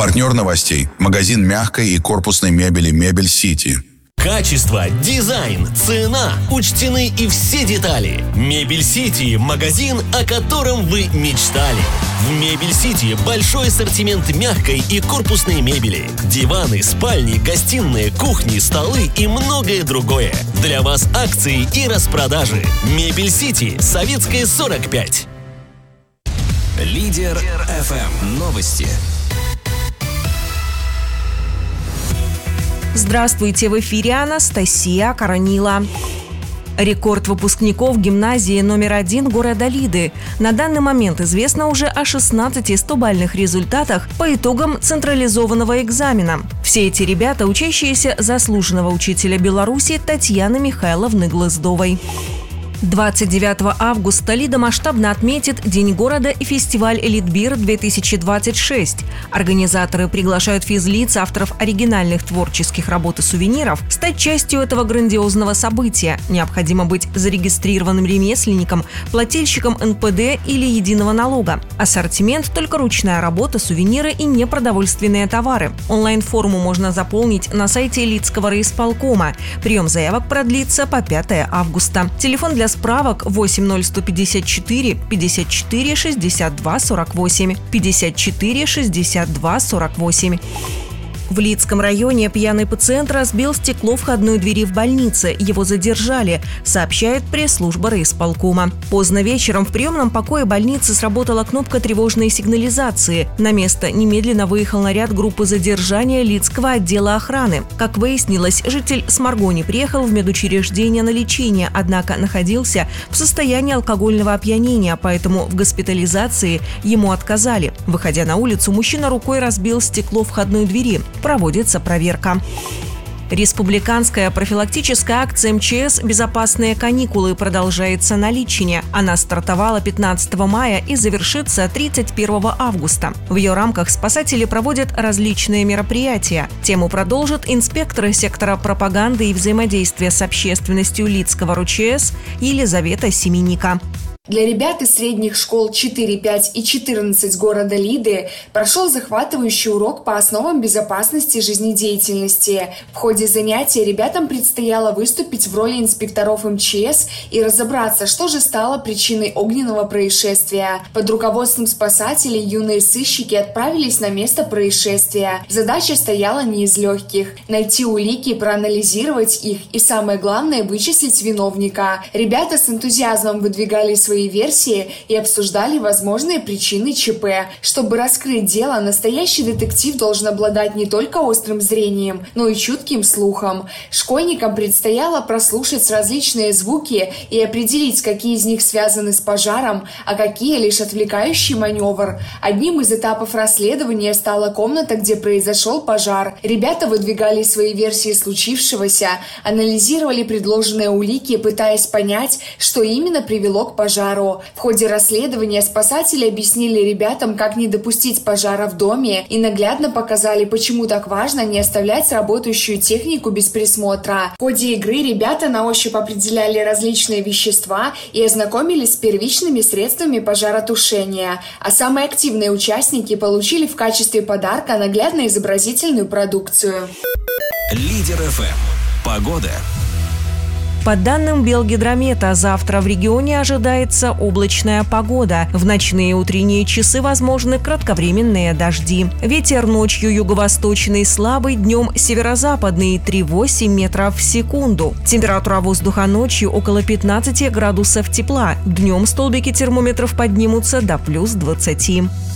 Партнер новостей – магазин мягкой и корпусной мебели «Мебель Сити». Качество, дизайн, цена – учтены и все детали. «Мебель Сити» – магазин, о котором вы мечтали. В «Мебель Сити» большой ассортимент мягкой и корпусной мебели. Диваны, спальни, гостиные, кухни, столы и многое другое. Для вас акции и распродажи. «Мебель Сити», Советская, 45. Лидер ФМ. Новости. Здравствуйте, в эфире Анастасия Коронила. Рекорд выпускников гимназии номер 1 города Лиды. На данный момент известно уже о 16 100-бальных результатах по итогам централизованного экзамена. Все эти ребята, учащиеся заслуженного учителя Беларуси Татьяны Михайловны Глыздовой. 29 августа Лида масштабно отметит День города и фестиваль «Элитбир-2026». Организаторы приглашают физлиц, авторов оригинальных творческих работ и сувениров, стать частью этого грандиозного события. Необходимо быть зарегистрированным ремесленником, плательщиком НПД или единого налога. Ассортимент – только ручная работа, сувениры и непродовольственные товары. Онлайн-форму можно заполнить на сайте Лидского райисполкома. Прием заявок продлится по 5 августа. Телефон для справок 80154 54 62 48 54 62 48. В Лидском районе пьяный пациент разбил стекло входной двери в больнице. Его задержали, сообщает пресс-служба райисполкома. Поздно вечером в приемном покое больницы сработала кнопка тревожной сигнализации. На место немедленно выехал наряд группы задержания Лидского отдела охраны. Как выяснилось, житель Сморгони приехал в медучреждение на лечение, однако находился в состоянии алкогольного опьянения, поэтому в госпитализации ему отказали. Выходя на улицу, мужчина рукой разбил стекло входной двери. Проводится проверка. Республиканская профилактическая акция МЧС «Безопасные каникулы» продолжается на Личине. Она стартовала 15 мая и завершится 31 августа. В ее рамках спасатели проводят различные мероприятия. Тему продолжат инспекторы сектора пропаганды и взаимодействия с общественностью Лидского РУЧС Елизавета Семенника. Для ребят из средних школ 4, 5 и 14 города Лиды прошел захватывающий урок по основам безопасности жизнедеятельности. В ходе занятия ребятам предстояло выступить в роли инспекторов МЧС и разобраться, что же стало причиной огненного происшествия. Под руководством спасателей юные сыщики отправились на место происшествия. Задача стояла не из легких – найти улики, проанализировать их и, самое главное, вычислить виновника. Ребята с энтузиазмом выдвигали свои версии и обсуждали возможные причины ЧП. Чтобы раскрыть дело, настоящий детектив должен обладать не только острым зрением, но и чутким слухом. Школьникам предстояло прослушать различные звуки и определить, какие из них связаны с пожаром, а какие лишь отвлекающий маневр. Одним из этапов расследования стала комната, где произошел пожар. Ребята выдвигали свои версии случившегося, анализировали предложенные улики, пытаясь понять, что именно привело к пожару. В ходе расследования спасатели объяснили ребятам, как не допустить пожара в доме, и наглядно показали, почему так важно не оставлять работающую технику без присмотра. В ходе игры ребята на ощупь определяли различные вещества и ознакомились с первичными средствами пожаротушения. А самые активные участники получили в качестве подарка наглядно-изобразительную продукцию. Лидер ФМ. Погода. По данным Белгидромета, завтра в регионе ожидается облачная погода. В ночные и утренние часы возможны кратковременные дожди. Ветер ночью юго-восточный слабый, днем северо-западный 3,8 метров в секунду. Температура воздуха ночью около 15 градусов тепла. Днем столбики термометров поднимутся до плюс 20.